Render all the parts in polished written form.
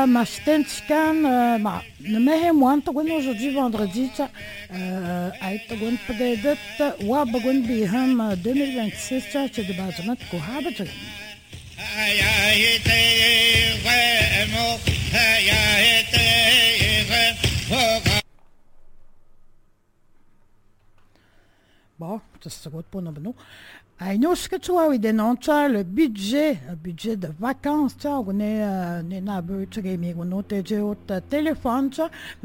ma chican, mais moi, aujourd'hui, vendredi, peut-être, ou Bagon Biham 2026, c'est de Bajamat Kohabat. Bon, c'est quoi pour nous? Nous, ce que tu vois, le budget de vacances, on est on a téléphone, mais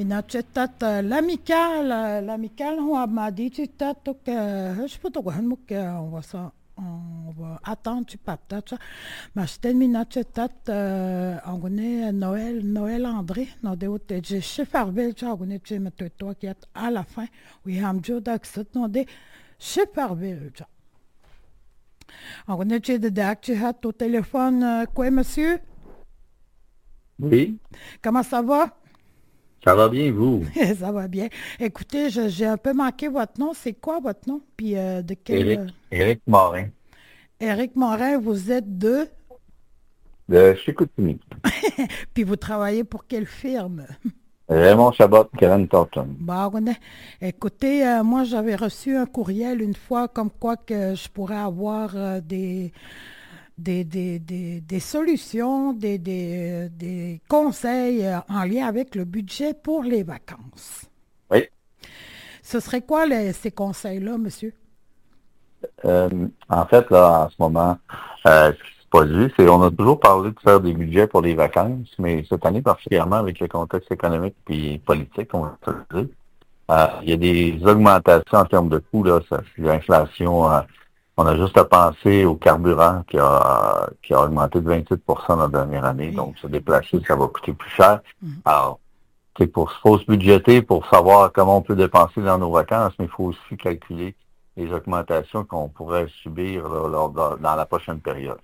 l'amical, on m'a dit, je sais pas quoi, on va ça. On va attendre tu patate mais c'était on est Noël André dans des hôtels chez Farvel on est chez toi qui est à la fin oui am Joe d'accès dans des chez Farvel on est chez de tu as au téléphone quoi monsieur Oui, comment ça va ça va bien, vous? ça va bien écoutez j'ai un peu manqué votre nom c'est quoi votre nom puis de quel Éric Morin, Éric Morin vous êtes de de Chicoutimi. puis vous travaillez pour quelle firme? Raymond Chabot, Karen Thornton. Bon, écoutez, moi j'avais reçu un courriel une fois comme quoi que je pourrais avoir des solutions, des conseils en lien avec le budget pour les vacances. Oui. Ce serait quoi ces conseils-là, monsieur? En fait, là, en ce moment, ce qui se produit, c'est on a toujours parlé de faire des budgets pour les vacances, mais cette année, particulièrement avec le contexte économique et politique, on va dire, il y a des augmentations en termes de coûts, là, l'inflation, on a juste à penser au carburant qui a augmenté de 28% dans la dernière année, donc se déplacer, ça va coûter plus cher. Alors, faut se budgéter pour savoir comment on peut dépenser dans nos vacances, mais il faut aussi calculer les augmentations qu'on pourrait subir là, dans la prochaine période.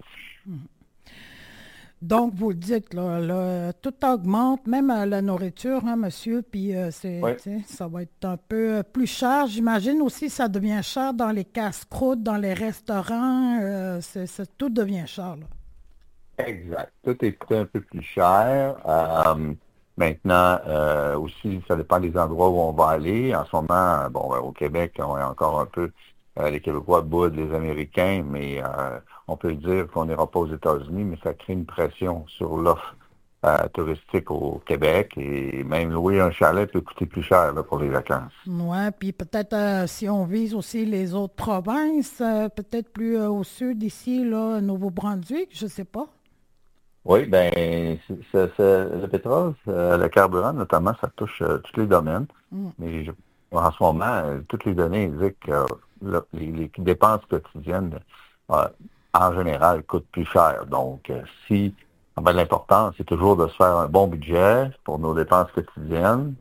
Donc, vous le dites, tout augmente, même la nourriture, hein, monsieur, puis Oui, ça va être un peu plus cher. J'imagine aussi ça devient cher dans les casse-croûtes, dans les restaurants, tout devient cher, là. exact. Tout est un peu plus cher. Maintenant, aussi, ça dépend des endroits où on va aller. En ce moment, bon, au Québec, on est encore un peu, les Québécois boudent les Américains, mais on peut dire qu'on n'ira pas aux États-Unis, mais ça crée une pression sur l'offre touristique au Québec et même louer un chalet peut coûter plus cher là, pour les vacances. Ouais, puis peut-être si on vise aussi les autres provinces, peut-être plus au sud ici, là, Nouveau-Brunswick, je sais pas. Oui, ben le pétrole, le carburant notamment, ça touche tous les domaines. Mm. Mais en ce moment, toutes les données indiquent que les dépenses quotidiennes, euh, en général, coûtent plus cher. Donc, l'important, c'est toujours de se faire un bon budget pour nos dépenses quotidiennes,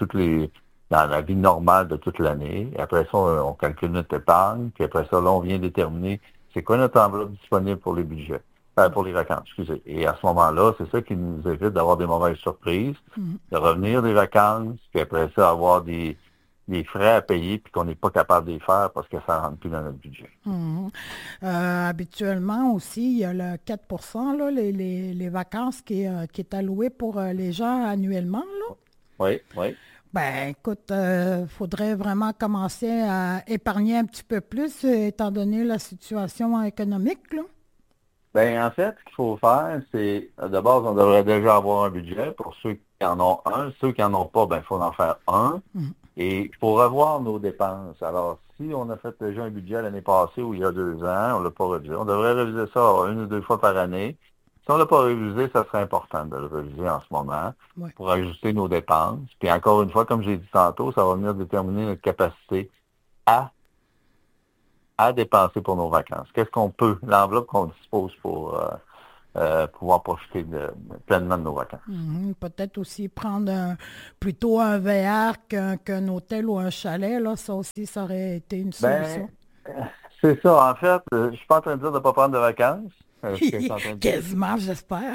dans la vie normale de toute l'année. Et après ça, on calcule notre épargne. Puis après ça, là, on vient déterminer c'est quoi notre enveloppe disponible pour les budgets. Pour les vacances, excusez. Et à ce moment-là, c'est ça qui nous évite d'avoir des mauvaises surprises, de revenir des vacances, puis après ça, avoir des frais à payer, puis qu'on n'est pas capable de les faire parce que ça ne rentre plus dans notre budget. Mhm. Habituellement aussi, il y a le 4 là, les vacances qui est alloué pour les gens annuellement, là. Oui, oui. Ben, écoute, faudrait vraiment commencer à épargner un petit peu plus, étant donné la situation économique, là. Ben, en fait, ce qu'il faut faire, c'est, de base, on devrait déjà avoir un budget pour ceux qui en ont un. Ceux qui en ont pas, ben, il faut en faire un. Mhm. Et il faut revoir nos dépenses. Alors, si on a fait déjà un budget l'année passée ou il y a 2 ans, on l'a pas révisé. On devrait réviser ça une ou deux fois par année. Si on l'a pas révisé, ça serait important de le réviser en ce moment Ouais. pour ajuster nos dépenses. Puis encore une fois, comme j'ai dit tantôt, ça va venir déterminer notre capacité à dépenser pour nos vacances. Qu'est-ce qu'on peut, l'enveloppe qu'on dispose pour pouvoir profiter pleinement de nos vacances. Mhm. Peut-être aussi prendre plutôt un VR qu'un hôtel ou un chalet, là, ça aussi, ça aurait été une Ben, solution. c'est ça. En fait, je suis pas en train de dire de ne pas prendre de vacances. Ce que je suis en train de dire, Quasiment, j'espère.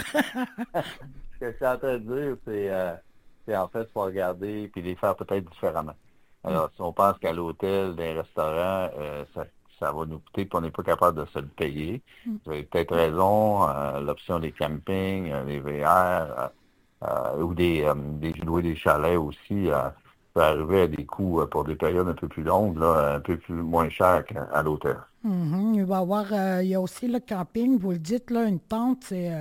ce que je suis en train de dire, c'est en fait, faut regarder puis les faire peut-être différemment. Alors, si on pense qu'à l'hôtel, des restaurants, ça va nous coûter, puis on n'est pas capable de se le payer. Vous avez peut-être raison, l'option des campings, les VR, ou louer des chalets aussi. Peut arriver à des coûts pour des périodes un peu plus longues, là, un peu plus moins chères qu'à l'hôtel. Il y a aussi le camping, vous le dites, là, une tente,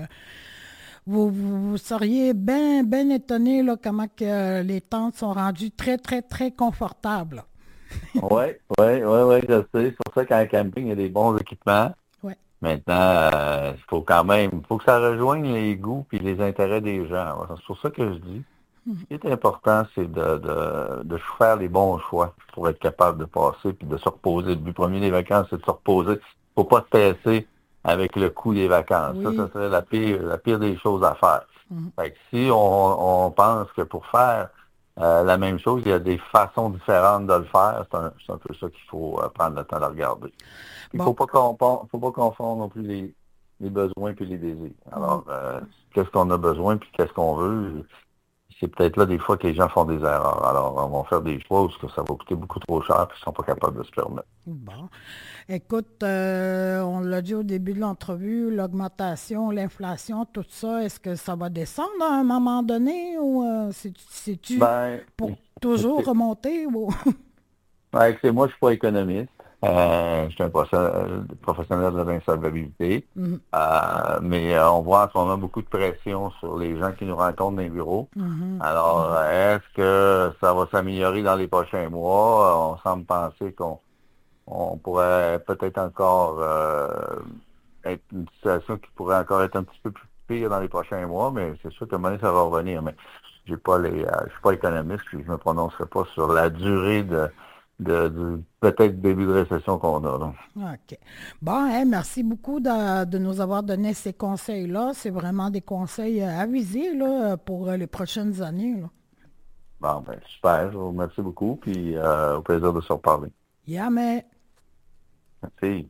vous seriez bien ben étonné là, comment que, les tentes sont rendues très, très, très confortables. Oui, oui, oui, oui, je sais. C'est pour ça qu'en camping, il y a des bons équipements. Ouais. Maintenant, il faut quand même, il faut que ça rejoigne les goûts et les intérêts des gens. C'est pour ça que je dis, ce qui est important, c'est de faire les bons choix pour être capable de passer puis de se reposer. Le but premier des vacances, c'est de se reposer. Faut pas se stresser avec le coût des vacances. Oui. Ça serait la pire des choses à faire. Fait que si on pense que pour faire la même chose, il y a des façons différentes de le faire, c'est un peu ça qu'il faut prendre le temps de regarder. Il Bon. faut pas confondre non plus les besoins puis les désirs. Alors, qu'est-ce qu'on a besoin puis qu'est-ce qu'on veut? C'est peut-être là des fois que les gens font des erreurs. Alors, on va faire des choix où ça va coûter beaucoup trop cher puis ils sont pas capables de se permettre. Bon. Écoute, on l'a dit au début de l'entrevue, l'augmentation, l'inflation, tout ça, est-ce que ça va descendre à un moment donné ou c'est-tu Ben, pour toujours remonter? Ou... ouais, moi, je suis pas économiste. Je suis un professionnel de l'insolvabilité. Mais on voit en ce moment beaucoup de pression sur les gens qui nous rencontrent dans les bureaux. Alors, est-ce que ça va s'améliorer dans les prochains mois? On semble penser qu'on pourrait peut-être encore être une situation qui pourrait encore être un petit peu plus pire dans les prochains mois, mais c'est sûr qu'à un moment donné, ça va revenir. Mais je suis pas économiste, puis je me prononcerai pas sur la durée du peut-être début de récession qu'on a. Donc. OK. Bon, merci beaucoup de nous avoir donné ces conseils-là. C'est vraiment des conseils avisés là, pour les prochaines années. Là. Bon, ben, super. Je vous remercie beaucoup, puis au plaisir de se reparler. Yeah, mais... Merci.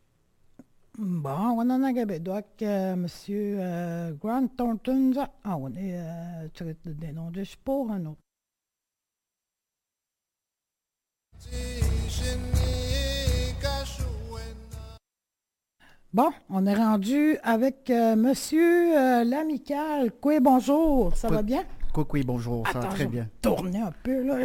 Bon, on en a gagné. Donc, Monsieur Grant Thornton, on est des noms de sport, un autre. Bon, on est rendu avec Monsieur l'Amical. Oui, bonjour, ça va bien? Oui, bonjour, ça va très bien. Tournez un peu, là.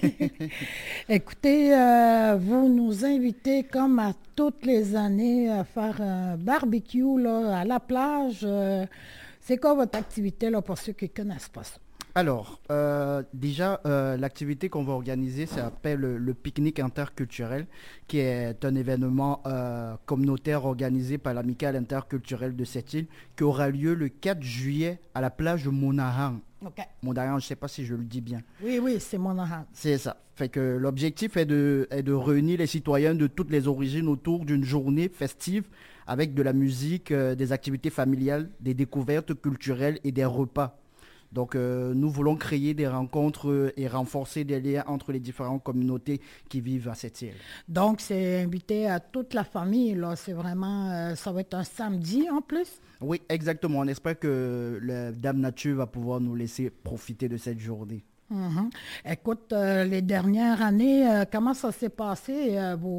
Écoutez, vous nous invitez, comme à toutes les années, à faire un barbecue là, à la plage. C'est quoi votre activité, là, pour ceux qui ne connaissent pas ça? Alors, déjà, l'activité qu'on va organiser s'appelle le pique-nique interculturel, qui est un événement communautaire organisé par l'Amicale interculturelle de cette île, qui aura lieu le 4 juillet à la plage de Monahan. Okay. Monahan, je ne sais pas si je le dis bien. Oui, c'est Monahan. C'est ça. Fait que l'objectif est de réunir les citoyens de toutes les origines autour d'une journée festive avec de la musique, des activités familiales, des découvertes culturelles et des repas. Donc, nous voulons créer des rencontres et renforcer des liens entre les différentes communautés qui vivent à cette île. Donc, c'est invité à toute la famille, là. C'est vraiment, ça va être un samedi en plus? Oui, exactement. On espère que la Dame Nature va pouvoir nous laisser profiter de cette journée. Écoute, les dernières années, comment ça s'est passé,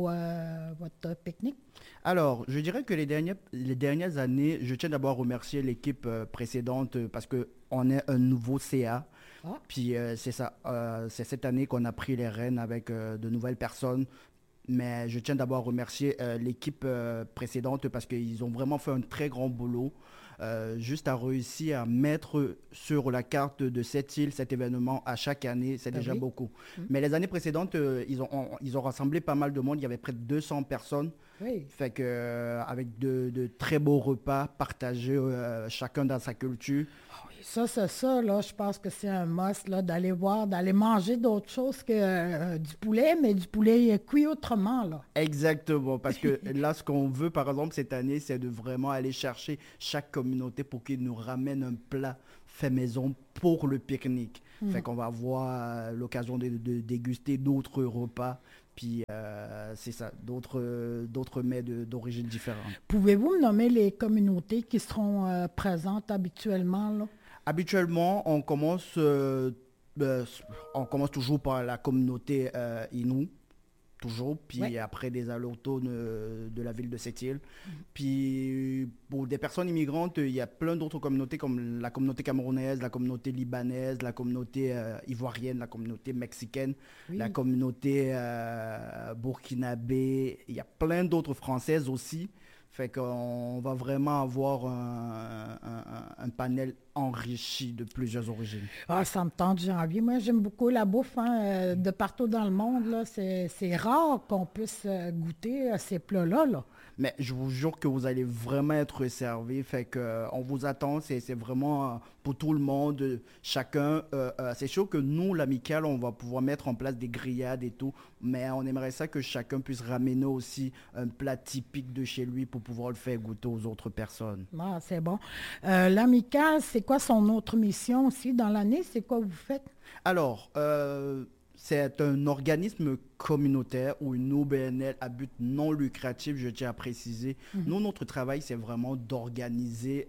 votre pique-nique? Alors, je dirais que les dernières années, je tiens d'abord à remercier l'équipe précédente parce qu'on est un nouveau CA. Ah. Puis c'est ça, c'est cette année qu'on a pris les rênes avec de nouvelles personnes. Mais je tiens d'abord à remercier l'équipe précédente parce qu'ils ont vraiment fait un très grand boulot. Juste à réussir à mettre sur la carte de cette île, cet événement à chaque année, c'est déjà beaucoup. Mais les années précédentes, ils ont rassemblé pas mal de monde. Il y avait près de 200 personnes. Oui. Fait que avec de très beaux repas partagés, chacun dans sa culture. Oh, oui, ça, c'est ça, là. Je pense que c'est un must, là, d'aller voir, d'aller manger d'autres choses que du poulet, mais du poulet cuit autrement, là. Exactement, parce que là, ce qu'on veut, par exemple, cette année, c'est de vraiment aller chercher chaque communauté pour qu'ils nous ramènent un plat fait maison pour le pique-nique. Fait qu'on va avoir l'occasion de déguster d'autres repas. Puis c'est ça, d'autres mets d'origine différente. Pouvez-vous me nommer les communautés qui seront présentes habituellement, là? Habituellement, on commence toujours par la communauté Innu, toujours, puis Ouais. après des allers-retours de la ville de Sept-Îles. Puis pour des personnes immigrantes, il y a plein d'autres communautés comme la communauté camerounaise, la communauté libanaise, la communauté ivoirienne, la communauté mexicaine, Oui. la communauté burkinabé. Il y a plein d'autres françaises aussi. Fait qu'on va vraiment avoir un panel enrichi de plusieurs origines. Ah, ça me tente, j'ai envie. Moi, j'aime beaucoup la bouffe hein, de partout dans le monde. Là. C'est rare qu'on puisse goûter à ces plats-là. Là. Mais je vous jure que vous allez vraiment être servi. Fait que on vous attend. C'est vraiment pour tout le monde. Chacun. C'est sûr que nous, l'amicale, on va pouvoir mettre en place des grillades et tout. Mais on aimerait ça que chacun puisse ramener aussi un plat typique de chez lui pour pouvoir le faire goûter aux autres personnes. Ah, c'est bon. L'amicale, c'est quoi son autre mission aussi dans l'année? C'est quoi vous faites? Alors, c'est un organisme communautaire ou une OBNL à but non lucratif, je tiens à préciser. Nous, notre travail, c'est vraiment d'organiser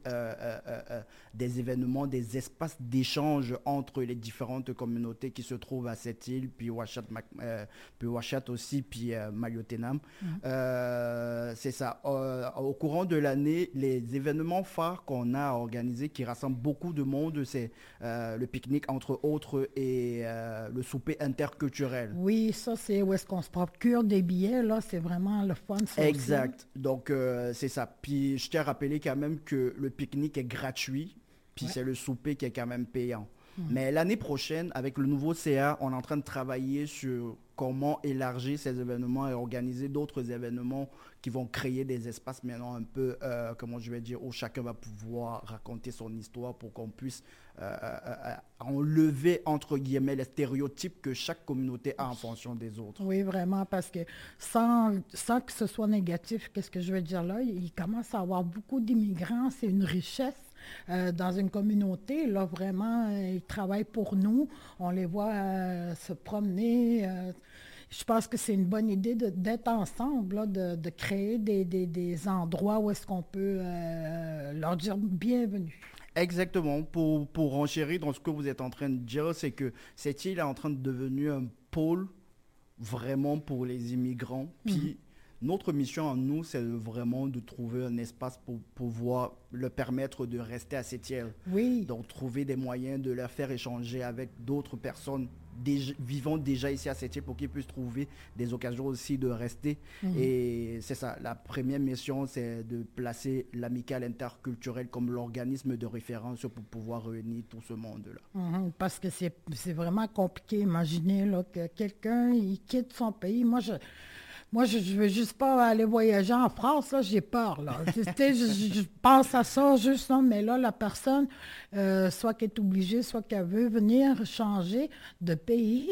des événements, des espaces d'échange entre les différentes communautés qui se trouvent à cette île, puis Ouachat aussi, puis Maliotenam. C'est ça. Au courant de l'année, les événements phares qu'on a organisés qui rassemblent beaucoup de monde, c'est le pique-nique entre autres et le souper interculturel. Oui, ça, c'est où est-ce qu'on se procure des billets. Là, c'est vraiment le fun. Ça aussi. Exact. Donc, c'est ça. Puis, je tiens à rappeler quand même que le pique-nique est gratuit, puis Ouais. c'est le souper qui est quand même payant. Mais l'année prochaine, avec le nouveau CA, on est en train de travailler sur comment élargir ces événements et organiser d'autres événements qui vont créer des espaces maintenant un peu, comment je vais dire, où chacun va pouvoir raconter son histoire pour qu'on puisse enlever, entre guillemets, les stéréotypes que chaque communauté a en fonction des autres. Oui, vraiment, parce que sans que ce soit négatif, qu'est-ce que je veux dire là? Il commence à avoir beaucoup d'immigrants, c'est une richesse dans une communauté. Là, vraiment, ils travaillent pour nous. On les voit se promener. Je pense que c'est une bonne idée d'être ensemble, là, de créer des endroits où est-ce qu'on peut leur dire bienvenue. Exactement. Pour renchérir dans ce que vous êtes en train de dire, c'est que cette île est en train de devenir un pôle vraiment pour les immigrants. Puis notre mission à nous, c'est vraiment de trouver un espace pour pouvoir leur permettre de rester à cette île. Oui. Donc trouver des moyens de leur faire échanger avec d'autres personnes vivant déjà ici à cette île pour qu'ils puissent trouver des occasions aussi de rester. Et c'est ça, la première mission, c'est de placer l'amicale interculturelle comme l'organisme de référence pour pouvoir réunir tout ce monde-là. Parce que c'est vraiment compliqué. Imaginez là, que quelqu'un il quitte son pays. Moi, je veux juste pas aller voyager en France, là, j'ai peur, là. Tu sais, je pense à ça juste, non, mais là, la personne, soit qu'elle est obligée, soit qu'elle veut venir changer de pays,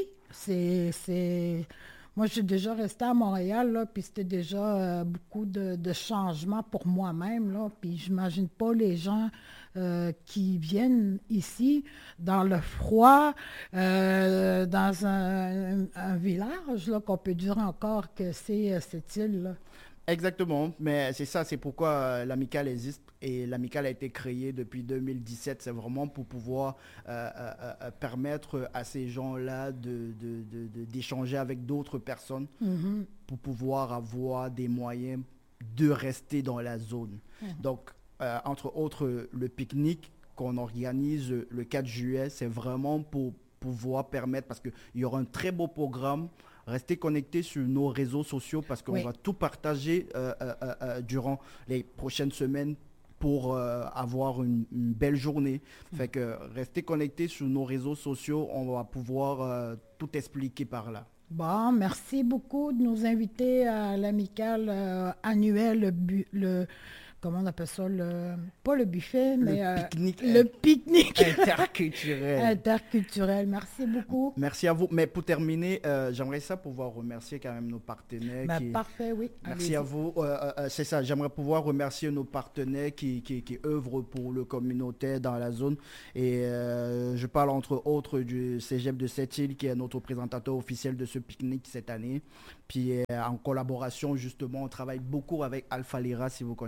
Moi, j'ai déjà resté à Montréal, là, puis c'était déjà beaucoup de changements pour moi-même, là, puis j'imagine pas les gens qui viennent ici dans le froid, dans un village, là, qu'on peut dire encore que c'est cette île-là. Exactement, mais c'est ça, c'est pourquoi l'amicale existe et l'amicale a été créée depuis 2017. C'est vraiment pour pouvoir permettre à ces gens-là d'échanger avec d'autres personnes pour pouvoir avoir des moyens de rester dans la zone. Donc, entre autres, le pique-nique qu'on organise le 4 juillet, c'est vraiment pour pouvoir permettre, parce qu'il y aura un très beau programme. Restez connectés sur nos réseaux sociaux parce qu'on va tout partager durant les prochaines semaines pour avoir une belle journée. Fait que restez connectés sur nos réseaux sociaux, on va pouvoir tout expliquer par là. Bon, merci beaucoup de nous inviter à l'amicale annuelle, comment on appelle ça, pas le buffet, mais le pique-nique interculturel. Interculturel. Merci beaucoup. Merci à vous. Mais pour terminer, j'aimerais ça pouvoir remercier quand même nos partenaires. Parfait, oui. Merci à vous. C'est ça, j'aimerais pouvoir remercier nos partenaires qui œuvrent pour le communautaire dans la zone. Et je parle entre autres du Cégep de Sept-Îles, qui est notre présentateur officiel de ce pique-nique cette année. Puis en collaboration, justement, on travaille beaucoup avec Alpha Lira, si vous connaissez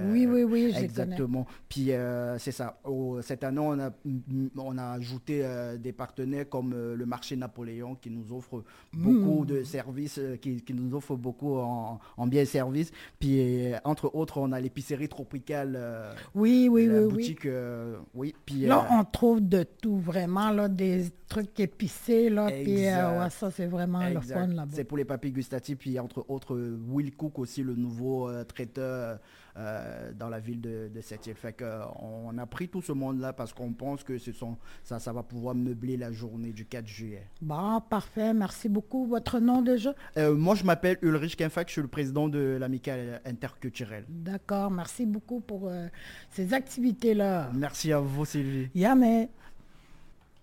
Oui, oui, oui, je connais. Exactement. Puis c'est ça. Cette année, on a ajouté des partenaires comme le marché Napoléon qui nous offre beaucoup de services, qui nous offre beaucoup en biens et services. Puis entre autres, on a l'épicerie tropicale. Oui, oui, la oui, boutique, oui. Puis, là, on trouve de tout, vraiment, là, des trucs épicés, là, puis ouais, ça, c'est vraiment le fun là-bas. C'est pour les papilles gustatives, puis entre autres, Will Cook aussi, le nouveau traiteur dans la ville de Sept-Îles. Fait qu'on a pris tout ce monde-là parce qu'on pense que ça va pouvoir meubler la journée du 4 juillet. Bon, parfait, merci beaucoup. Votre nom déjà? Moi, je m'appelle Ulrich Kenfak, je suis le président de l'Amicale interculturelle. D'accord, merci beaucoup pour ces activités-là. Merci à vous, Sylvie. Yamé.